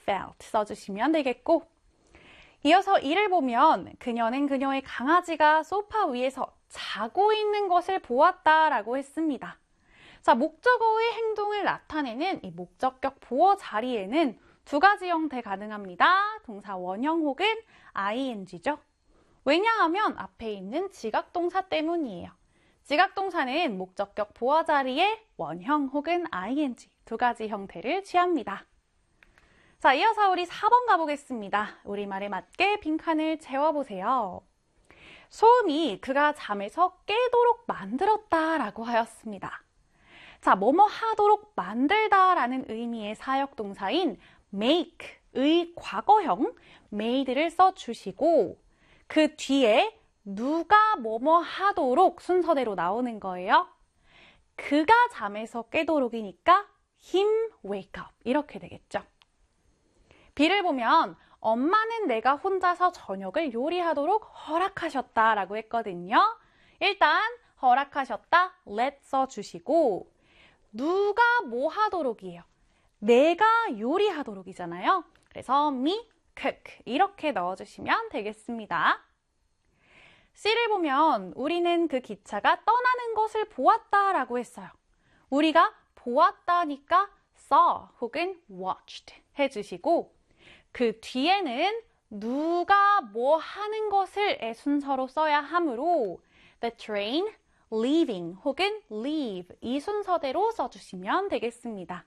felt 써주시면 되겠고, 이어서 2를 보면 그녀는 그녀의 강아지가 소파 위에서 자고 있는 것을 보았다라고 했습니다. 자, 목적어의 행동을 나타내는 이 목적격 보어 자리에는 두 가지 형태 가능합니다. 동사 원형 혹은 ing죠. 왜냐하면 앞에 있는 지각동사 때문이에요. 지각동사는 목적격 보어 자리에 원형 혹은 ing 두 가지 형태를 취합니다. 자, 이어서 우리 4번 가보겠습니다. 우리말에 맞게 빈칸을 채워보세요. 소음이 그가 잠에서 깨도록 만들었다라고 하였습니다. 자, 뭐뭐 하도록 만들다라는 의미의 사역동사인 make의 과거형 made를 써주시고 그 뒤에 누가 뭐뭐 하도록 순서대로 나오는 거예요. 그가 잠에서 깨도록이니까 him wake up 이렇게 되겠죠. B를 보면 엄마는 내가 혼자서 저녁을 요리하도록 허락하셨다라고 했거든요. 일단 허락하셨다 let 써주시고 누가 뭐 하도록이에요. 내가 요리하도록이잖아요. 그래서 me cook 이렇게 넣어주시면 되겠습니다. C를 보면 우리는 그 기차가 떠나는 것을 보았다라고 했어요. 우리가 보았다니까 saw 혹은 watched 해주시고 그 뒤에는 누가 뭐 하는 것을의 순서로 써야 하므로 the train leaving 혹은 leave 이 순서대로 써주시면 되겠습니다.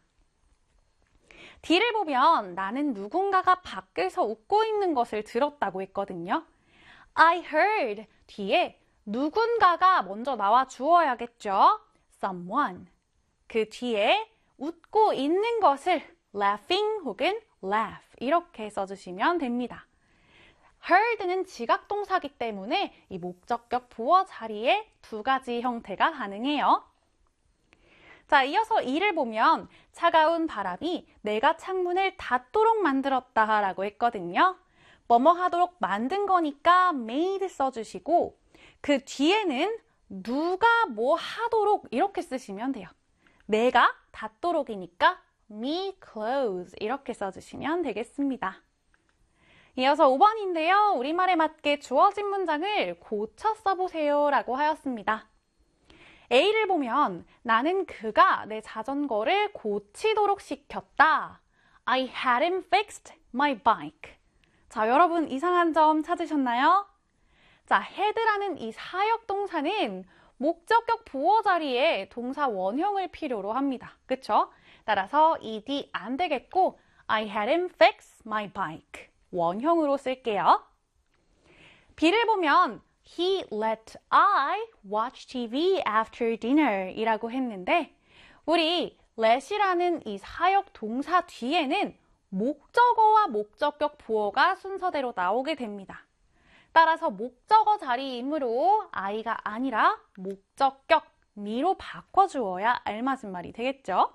D를 보면 나는 누군가가 밖에서 웃고 있는 것을 들었다고 했거든요. I heard 뒤에 누군가가 먼저 나와 주어야겠죠. someone 그 뒤에 웃고 있는 것을 laughing 혹은 laugh 이렇게 써주시면 됩니다. heard는 지각동사이기 때문에 이 목적격 보어 자리에 두 가지 형태가 가능해요. 자, 이어서 2를 보면 차가운 바람이 내가 창문을 닫도록 만들었다 라고 했거든요. 뭐뭐 하도록 만든 거니까 made 써주시고 그 뒤에는 누가 뭐 하도록 이렇게 쓰시면 돼요. 내가 닫도록이니까 me close 이렇게 써주시면 되겠습니다. 이어서 5번인데요. 우리말에 맞게 주어진 문장을 고쳐 써보세요 라고 하였습니다. A를 보면 나는 그가 내 자전거를 고치도록 시켰다. I had him fixed my bike. 자, 여러분 이상한 점 찾으셨나요? 자, had라는 이 사역동사는 목적격 보어 자리에 동사 원형을 필요로 합니다. 그쵸? 따라서 ed 안 되겠고 I had him fix my bike. 원형으로 쓸게요. B를 보면 He let I watch TV after dinner 이라고 했는데 우리 let이라는 이 사역 동사 뒤에는 목적어와 목적격 보어가 순서대로 나오게 됩니다. 따라서 목적어 자리이므로 I가 아니라 목적격 me로 바꿔주어야 알맞은 말이 되겠죠.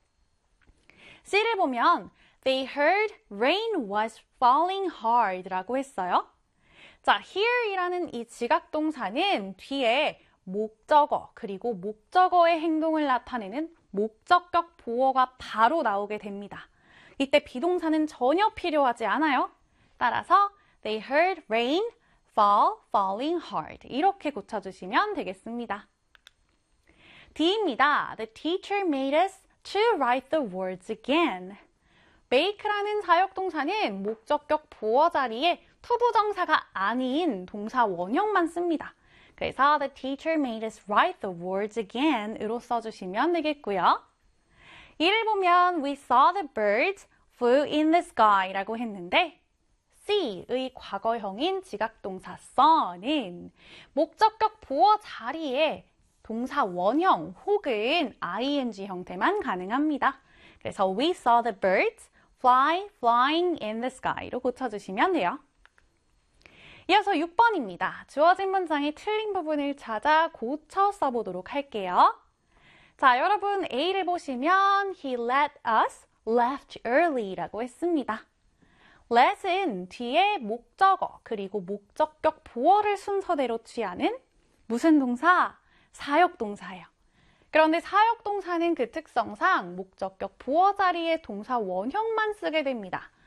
C를 보면 They heard rain was falling hard 라고 했어요. 자, here이라는 이 지각동사는 뒤에 목적어 그리고 목적어의 행동을 나타내는 목적격 보어가 바로 나오게 됩니다. 이때 비동사는 전혀 필요하지 않아요. 따라서 They heard rain falling hard 이렇게 고쳐주시면 되겠습니다. D입니다. The teacher made us to write the words again. make라는 사역동사는 목적격 보어 자리에 투부정사가 아닌 동사 원형만 씁니다. 그래서 the teacher made us write the words again 으로 써주시면 되겠고요. 이를 보면 we saw the birds flew in the sky 라고 했는데 see의 과거형인 지각동사 saw는 목적격 보어 자리에 동사 원형 혹은 ing 형태만 가능합니다. 그래서 we saw the birds flying in the sky로 고쳐주시면 돼요. 이어서 6번입니다. 주어진 문장의 틀린 부분을 찾아 고쳐 써보도록 할게요. 자, 여러분 A를 보시면 He let us left early 라고 했습니다. let은 뒤에 목적어 그리고 목적격 보어를 순서대로 취하는 무슨 동사? 사역동사예요. 그런데 사역동사는 그 특성상 목적격 보어 자리에 동사 원형만 쓰게 됩니다.